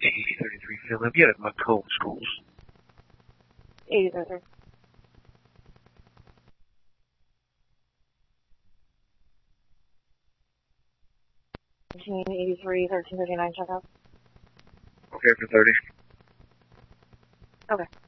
8033 Philip. Yeah, that's my code schools. 8033. 1339 checkout. Okay, for 30. Okay.